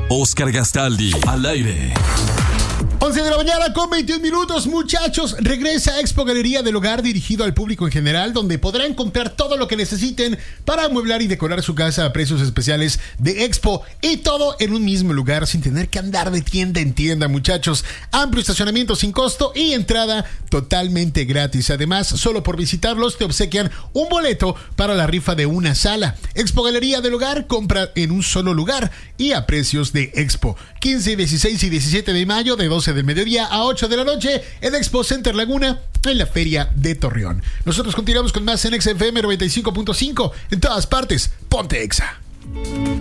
Oscar Gastaldi, al aire. 11 de la mañana con 21 minutos, muchachos. Regresa Expo Galería del Hogar, dirigido al público en general, donde podrán encontrar todo lo que necesiten para amueblar y decorar su casa a precios especiales de Expo, y todo en un mismo lugar sin tener que andar de tienda en tienda, muchachos. Amplio estacionamiento sin costo y entrada totalmente gratis. Además, solo por visitarlos te obsequian un boleto para la rifa de una sala. Expo Galería del Hogar, compra en un solo lugar y a precios de Expo. 15, 16 y 17 de mayo, de 12 del mediodía a 8 de la noche, en Expo Center Laguna, en la Feria de Torreón. Nosotros continuamos con más en XFM 95.5. En todas partes, ponte Exa.